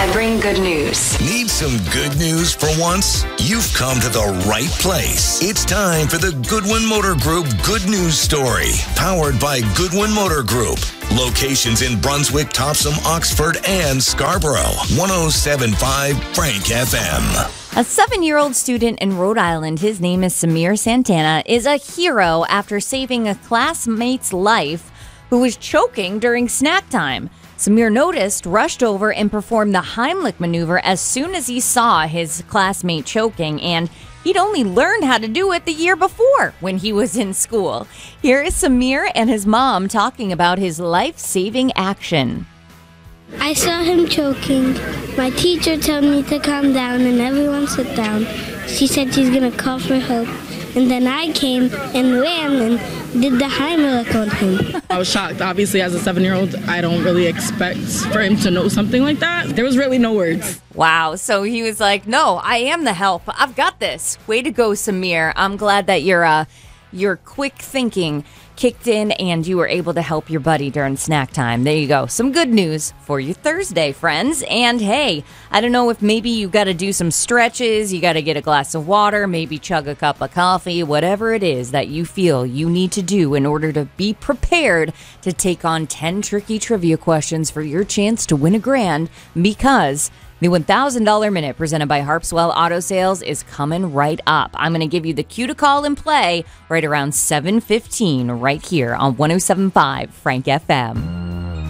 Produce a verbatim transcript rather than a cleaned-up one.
I bring good news. Need some good news for once? You've come to the right place. It's time for the Goodwin Motor Group Good News Story, powered by Goodwin Motor Group. Locations in Brunswick, Topsom, Oxford, and Scarborough. one oh seven point five Frank F M. A seven-year-old student in Rhode Island, his name is Samir Santana, is a hero after saving a classmate's life who was choking during snack time. Samir noticed, rushed over, and performed the Heimlich maneuver as soon as he saw his classmate choking, and he'd only learned how to do it the year before when he was in school. Here is Samir and his mom talking about his life-saving action. I saw him choking. My teacher told me to calm down and everyone sit down. She said she's going to call for help. And then I came and ran and did the Heimlich on him. I was shocked. Obviously, as a seven-year-old, I don't really expect for him to know something like that. There was really no words. Wow. So he was like, no, I am the help. I've got this. Way to go, Samir. I'm glad that your uh, your quick thinking kicked in and you were able to help your buddy during snack time. There you go. Some good news for you Thursday, friends. And hey, I don't know if maybe you got to do some stretches, you got to get a glass of water, maybe chug a cup of coffee, whatever it is that you feel you need to do in order to be prepared to take on ten tricky trivia questions for your chance to win a grand, because the one thousand dollars Minute presented by Harpswell Auto Sales is coming right up. I'm going to give you the cue to call and play right around seven fifteen right here on one oh seven point five Frank F M.